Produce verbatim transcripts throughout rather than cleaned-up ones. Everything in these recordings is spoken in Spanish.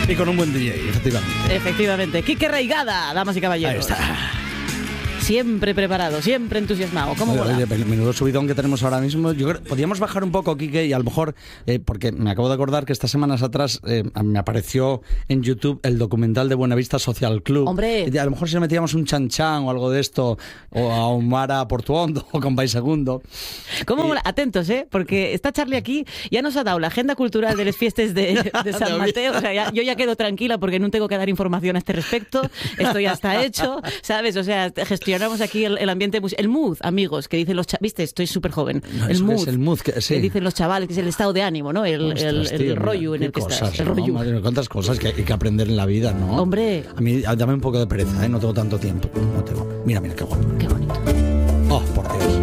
Y con un buen D J, efectivamente. Efectivamente. Quique Reigada, damas y caballeros. Ahí está. Siempre preparado, siempre entusiasmado. ¿Cómo Oye, mola? oye, el menudo subidón que tenemos ahora mismo. Yo creo, podríamos bajar un poco, Quique, y a lo mejor, eh, porque me acabo de acordar que estas semanas atrás eh, me apareció en YouTube el documental de Buenavista Social Club. ¡Hombre! Y a lo mejor si le metíamos un chan chan o algo de esto, o a Omara Portuondo o con País Segundo. ¿Cómo Y- mola? Atentos, ¿eh? Porque está Charlie aquí, ya nos ha dado la agenda cultural de las fiestas de, de San Mateo. O sea, ya- yo ya quedo tranquila porque no tengo que dar información a este respecto. Esto ya está hecho, ¿sabes? O sea, gestionamos aquí el, el ambiente, mus- el mood, amigos, que dicen los chavales. Viste, estoy súper joven. No, el es que mood. es el mood, que, sí. que dicen los chavales, que es el estado de ánimo, ¿no? El, Ostras, el, el tío, rollo mira, en el qué que cosas, estás. El ¿no? rollo. Madre mía, cuántas cosas que hay que aprender en la vida, ¿no? Hombre. A mí, dame un poco de pereza, ¿eh? No tengo tanto tiempo. No tengo. Mira, mira, qué guapo. Qué bonito. Oh, por Dios.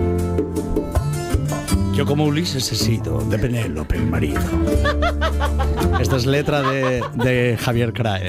Yo como Ulises he sido de Penélope, el marido. Esta es letra de, de Javier Crae.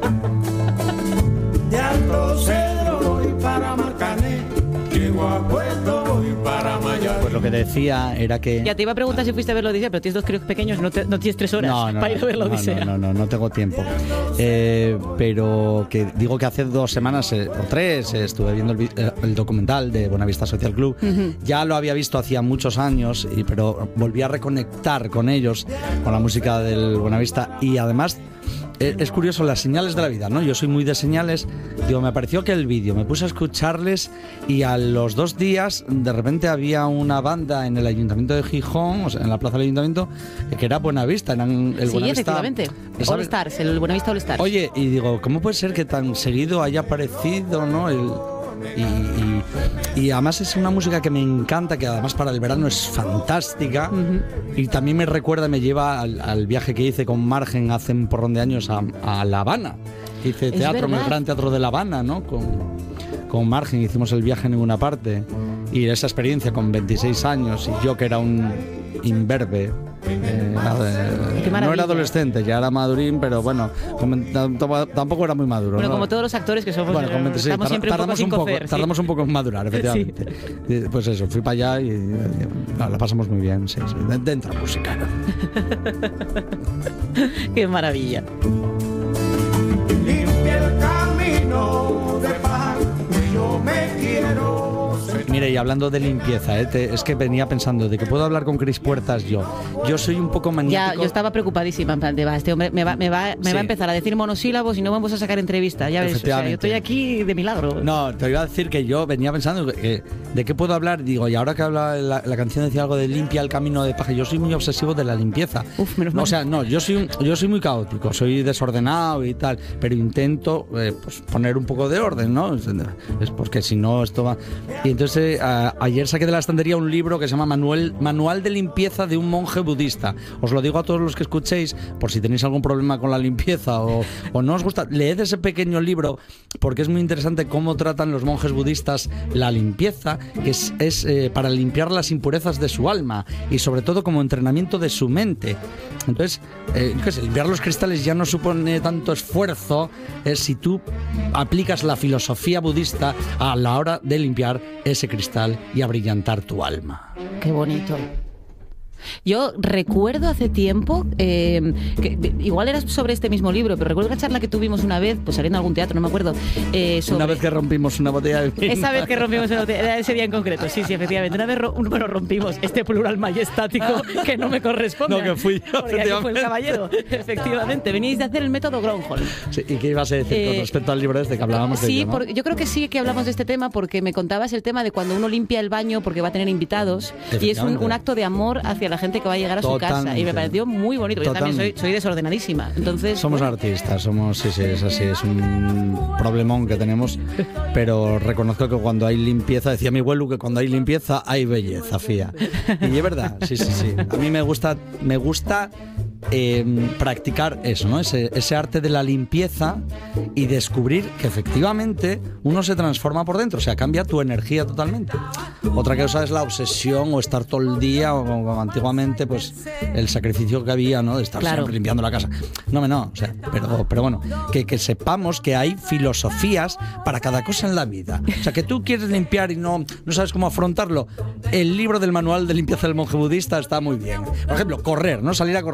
De Alto Cedro voy para Marcané, llego a Puerto voy para Miami. Pues lo que decía era que... Ya te iba a preguntar si fuiste a ver la Odisea, pero tienes dos críos pequeños, no, te- no tienes tres horas No, no, para ir a ver la no, Odisea. no, no, no, no tengo tiempo. Eh, pero que digo que hace dos semanas eh, o tres eh, estuve viendo el, vi- eh, el documental de Buenavista Social Club. Ujú. Ya lo había visto hacía muchos años, y, pero volví a reconectar con ellos, con la música del Buenavista, y además... eh, Es curioso, las señales de la vida, ¿no? Yo soy muy de señales. Digo, me pareció que el vídeo, me puse a escucharles y a los dos días de repente había una banda en el Ayuntamiento de Gijón, o sea, en la plaza del Ayuntamiento, que era Buenavista. Eran el Sí, Buenavista, efectivamente. ¿sabes? All Stars, el Buenavista All Stars. Oye, y digo, ¿cómo puede ser que tan seguido haya aparecido, ¿no? El, y, y- y además es una música que me encanta, que además para el verano es fantástica. Ujú. Y también me recuerda, me lleva al, al viaje que hice con Margen hace un porrón de años a, a La Habana. Hice Es teatro en el verdad. Gran Teatro de La Habana, ¿no? Con, con Margen hicimos el viaje en ninguna parte. Y esa experiencia con veintiséis años y yo que era un imberbe. eh, eh, Qué no maravilla. era adolescente, ya era madurín, pero bueno, como tam- tampoco era muy maduro. Bueno, ¿no? como todos los actores que somos, Bueno, eh, como- sí, estamos tar- siempre un poco tardamos sin un poco, cocer. sí. tardamos un poco en madurar, efectivamente. Y, Pues eso, fui para allá y, y, no, la pasamos muy bien, sí, sí, de- dentro música. Qué maravilla. Limpia el camino de paz, que yo me quiero sentir. Mire, y hablando de limpieza, ¿eh? Te- es que venía pensando de que puedo hablar con Cris Puertas yo. Yo soy un poco Ya, maniático. yo estaba preocupadísima, en plan de, va, este hombre me va, me va, me Sí. va a empezar a decir monosílabos y no vamos a sacar entrevista, ya ves, o sea, yo Efectivamente. estoy aquí de milagro. No, te iba a decir que yo venía pensando que, que- de qué puedo hablar. Digo, y ahora que habla la, la canción decía algo de limpia el camino de paja. Yo soy muy obsesivo de la limpieza. Uf, menos No, mal. o sea, no, yo soy un- yo soy muy caótico, soy desordenado y tal, pero intento eh, pues, poner un poco de orden, ¿no? Es, es porque si no esto va. Y entonces eh, a- ayer saqué de la estantería un libro que se llama Manual, Manual de limpieza de un monje budista. Os lo digo a todos los que escuchéis, por si tenéis algún problema con la limpieza o, o no os gusta, leed ese pequeño libro porque es muy interesante cómo tratan los monjes budistas la limpieza, que es, es, eh, para limpiar las impurezas de su alma y sobre todo como entrenamiento de su mente. Entonces, eh, qué sé, limpiar los cristales ya no supone tanto esfuerzo eh, si tú aplicas la filosofía budista a la hora de limpiar ese cristal y abrillantar tu alma. Qué bonito. Yo recuerdo hace tiempo, eh, que de- igual era sobre este mismo libro, pero recuerdo una charla que tuvimos una vez, pues saliendo a algún teatro, no me acuerdo. eh, sobre- Una vez que rompimos una botella de vino. Esa vez que rompimos el hotel, era ese día en concreto, sí, sí, efectivamente. Una vez ro- bueno, rompimos este plural majestático que no me corresponde. No, que fui yo, Porque aquí fue el efectivamente. caballero, efectivamente. Veníais de hacer el método Gronholm. Sí, ¿y qué ibas a decir con Eh, respecto al libro este que hablábamos de Sí, ello, ¿no? por- yo creo que sí que hablamos de este tema porque me contabas el tema de cuando uno limpia el baño porque va a tener invitados y es un, Efectivamente. un acto de amor hacia la gente que va a llegar a su casa Totalmente. y me pareció muy bonito. Yo también soy, Totalmente. soy desordenadísima, entonces Somos bueno, artistas, somos, sí, sí, es así, es un problemón que tenemos, pero reconozco que cuando hay limpieza, decía mi abuelo que cuando hay limpieza hay belleza, fía. Y es verdad, sí, sí, sí. A mí me gusta, me gusta eh, practicar eso, ¿no? Ese, ese arte de la limpieza y descubrir que efectivamente uno se transforma por dentro, o sea, cambia tu energía totalmente. Otra cosa es la obsesión o estar todo el día, o como antiguamente, pues el sacrificio que había, ¿no? De estar Claro. siempre limpiando la casa. No, me no, o sea, pero, pero bueno, que, que sepamos que hay filosofías para cada cosa en la vida. O sea, que tú quieres limpiar y no, no sabes cómo afrontarlo. El libro del manual de limpieza del monje budista está muy bien. Por ejemplo, correr, ¿no? Salir a correr. La gente dice,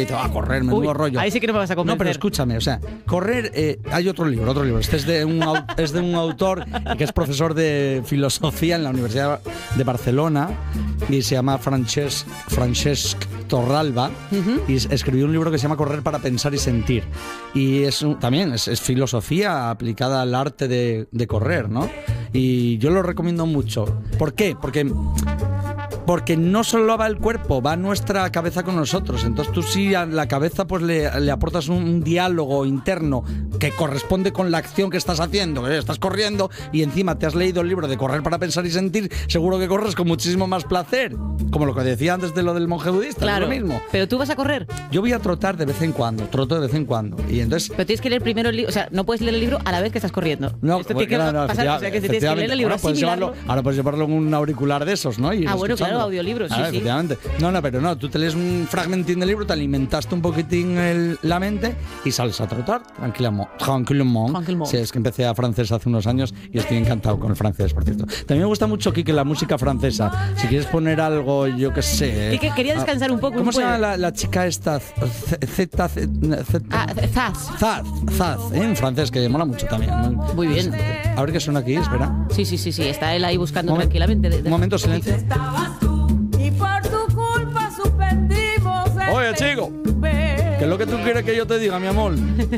dice, va a correr, menudo Uy, rollo. ahí sí que no me vas a convencer. No, pero escúchame, o sea, correr, eh, hay otro libro, otro libro. Este es de un, au- es de un autor que es profesor de filosofía en la Universidad de Barcelona y se llama Francesc, Francesc Torralba, uh-huh. y es- escribió un libro que se llama Correr para pensar y sentir. Y es un- también es, es filosofía aplicada al arte de, de correr, ¿no? Y yo lo recomiendo mucho. ¿Por qué? Porque... Porque no solo va el cuerpo, va nuestra cabeza con nosotros. Entonces tú sí a la cabeza pues le, le aportas un, un diálogo interno que corresponde con la acción que estás haciendo, que estás corriendo y encima te has leído el libro de Correr para pensar y sentir, seguro que corres con muchísimo más placer. Como lo que decía antes de lo del monje budista, Claro, es lo mismo. pero tú vas a correr. Yo voy a trotar de vez en cuando, troto de vez en cuando. Y entonces... Pero tienes que leer primero el libro, o sea, no puedes leer el libro a la vez que estás corriendo. No, Esto bueno, tiene que no, no, pasar, o sea, que si tienes que leer el libro ahora, puedes asimilarlo. llevarlo, ahora puedes llevarlo en un auricular de esos, ¿no? Y ir Ah, bueno, escuchando. claro, audiolibros, sí, Ah, sí. efectivamente. No, no, pero no, tú te lees un fragmentín del libro, te alimentaste un poquitín el- la mente y sales a trotar tranquilamente. Tranquilamente. Tranquilamente. Sí, es que empecé a francés hace unos años y estoy encantado con el francés, por cierto. También me gusta mucho, Kike, la música francesa. Si quieres poner algo, yo qué sé. Kike, quería descansar un poco, ¿Cómo ¿no se llama puede? la, la chica esta? Z, Z, Z, Ah, Zaz. Zaz, Zaz, ¿eh? En francés, que mola mucho también. Muy bien. A ver qué suena aquí, espera. Sí, sí, sí, sí, está él ahí buscando Momen- tranquilamente. de- de- Un momento, silencio. Estabas tú y por tu culpa suspendimos el Oye, chico, bebé. ¿qué es lo que tú quieres que yo te diga, mi amor?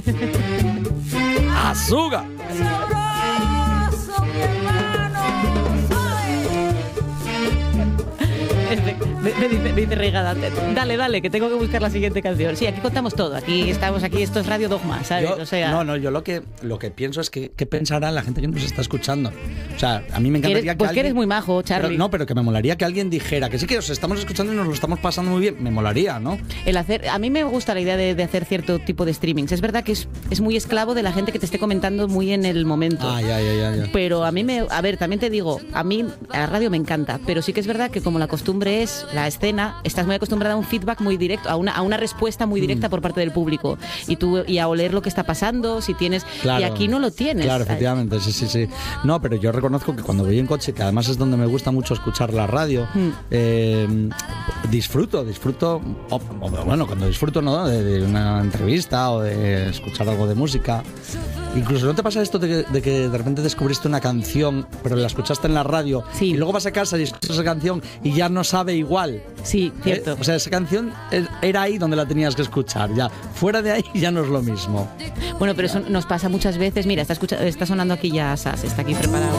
¡Azúcar! Sabroso, mi hermano, Me, me dice, me dice Reigada, dale, dale, que tengo que buscar la siguiente canción. Sí, aquí contamos todo, aquí estamos, aquí esto es Radio Dogma, ¿sabes? Yo- o sea, no, no, yo lo que, lo que pienso es que qué pensará la gente que nos está escuchando. O sea, a mí me que encantaría eres, que pues que alguien- eres muy majo, Charlie. Pero, no, pero que me molaría que alguien dijera que sí que os estamos escuchando y nos lo estamos pasando muy bien. Me molaría, ¿no? El hacer, a mí me gusta la idea de, de hacer cierto tipo de streamings. Es verdad que es, es muy esclavo de la gente que te esté comentando muy en el momento. Ah, ya, ya, ya, ya. Pero a mí me, a ver, también te digo, a mí la radio me encanta, pero sí que es verdad que como la costumbre es la escena, estás muy acostumbrada a un feedback muy directo, a una, a una respuesta muy directa Mm. por parte del público y tú y a oler lo que está pasando, si tienes Claro. y aquí no lo tienes. Claro, efectivamente, sí, sí, sí. No, pero yo reconozco que cuando voy en coche, que además es donde me gusta mucho escuchar la radio, Mm. eh, disfruto, disfruto, o- o, bueno, cuando disfruto, ¿no? De, de una entrevista o de escuchar algo de música. Incluso, ¿no te pasa esto de que, de que de repente descubriste una canción, pero la escuchaste en la radio, Sí. y luego vas a casa y escuchas esa canción y ya no sabe igual? Sí, cierto. ¿Eh? O sea, esa canción er- era ahí donde la tenías que escuchar, ya. Fuera de ahí ya no es lo mismo. Bueno, pero eso nos pasa muchas veces. Mira, está, escucha- está sonando aquí ya Sas, está aquí preparado.